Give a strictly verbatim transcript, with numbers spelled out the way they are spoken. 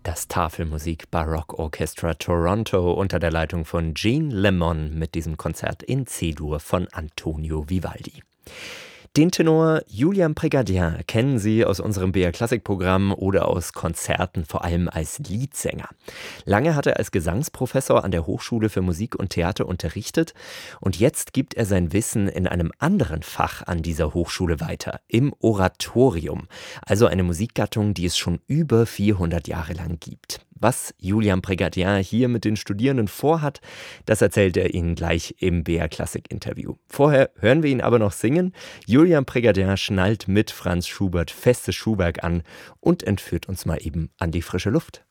Das Tafelmusik Baroque Orchestra Toronto unter der Leitung von Jean Lemon mit diesem Konzert in C-Dur von Antonio Vivaldi. Den Tenor Julian Prégardien kennen Sie aus unserem B R Klassik-Programm oder aus Konzerten, vor allem als Liedsänger. Lange hat er als Gesangsprofessor an der Hochschule für Musik und Theater unterrichtet und jetzt gibt er sein Wissen in einem anderen Fach an dieser Hochschule weiter, im Oratorium, also eine Musikgattung, die es schon über vierhundert Jahre lang gibt. Was Julian Prégardien hier mit den Studierenden vorhat, das erzählt er Ihnen gleich im B R Klassik-Interview. Vorher hören wir ihn aber noch singen. Julian Prégardien schnallt mit Franz Schubert festes Schuhwerk an und entführt uns mal eben an die frische Luft.